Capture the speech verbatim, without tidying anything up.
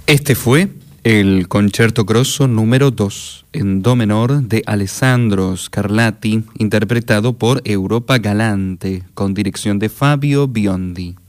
Este fue el Concerto Grosso número dos en do menor de Alessandro Scarlatti, interpretado por Europa Galante, con dirección de Fabio Biondi.